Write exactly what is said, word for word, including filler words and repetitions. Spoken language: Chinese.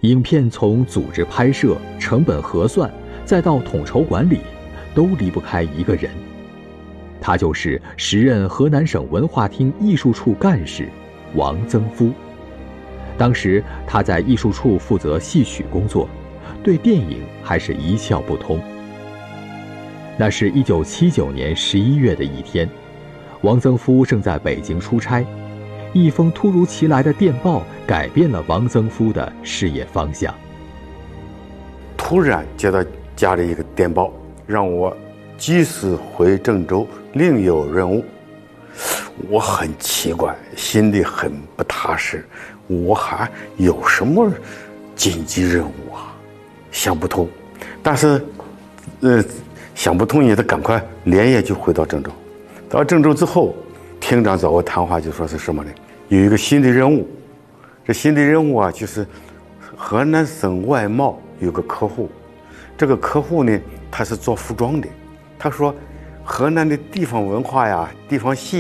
影片从组织拍摄、成本核算，再到统筹管理，都离不开一个人，他就是时任河南省文化厅艺术处干事王曾夫。当时他在艺术处负责戏曲工作，对电影还是一窍不通。那是一九七九年十一月的一天，王曾夫正在北京出差，一封突如其来的电报改变了王曾夫的事业方向。 突然接到家里一个电报，让我即时回郑州，另有任务。我很奇怪，心里很不踏实，我还有什么紧急任务啊？想不通。但是呃想不通也得赶快连夜就回到郑州。到郑州之后，厅长找我谈话，就说是什么呢？有一个新的任务，这新的任务啊，就是河南省外贸有个客户，这个客户呢，他是做服装的。他说河南的地方文化呀，地方戏